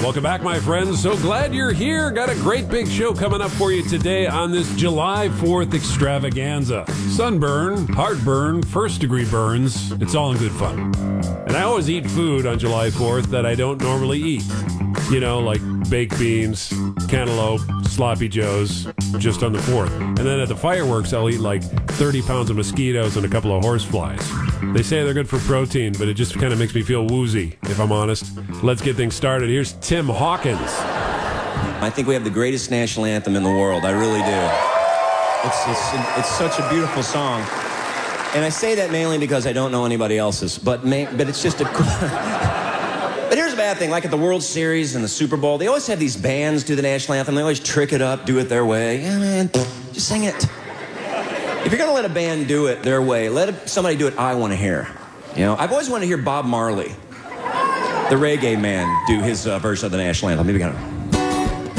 Welcome back, my friends. So glad you're here. Got a great big show coming up for you today on this July 4th extravaganza. Sunburn, heartburn, first-degree burns. It's all in good fun. And I always eat food on July 4th that I don't normally eat. You know, like baked beans, cantaloupe, sloppy joes, just on the 4th. And then at the fireworks, I'll eat like 30 pounds of mosquitoes and a couple of horseflies. They say they're good for protein, but it just kind of makes me feel woozy, if I'm honest. Let's get things started. Here's Tim Hawkins. I think we have the greatest national anthem in the world. I really do. It's such a beautiful song. And I say that mainly because I don't know anybody else's, but it's just a But here's a bad thing, like at the World Series and the Super Bowl, they always have these bands do the national anthem. They always trick it up, do it their way. Yeah, man, just sing it. If you're going to let a band do it their way, let somebody do it I want to hear. You know, I've always wanted to hear Bob Marley, the reggae man, do his version of the national anthem. Maybe kind of...